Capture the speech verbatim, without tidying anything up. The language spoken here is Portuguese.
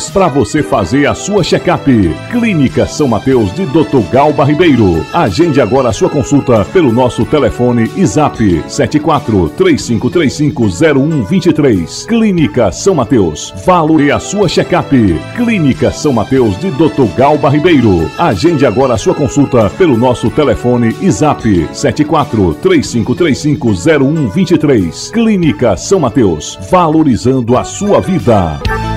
dias para você fazer a sua check-up. Clínica São Mateus de doutor Galba Ribeiro. Agende agora a sua consulta pelo nosso telefone e zap sete quatro três cinco três cinco zero um dois três. Clínica São Mateus. Valore a sua check-up. Clínica São Mateus de doutor Galba Ribeiro. Agende agora a sua consulta pelo nosso telefone e zap sete quatro três cinco três cinco zero um dois três. Clínica São Mateus. Valorizando a sua vida.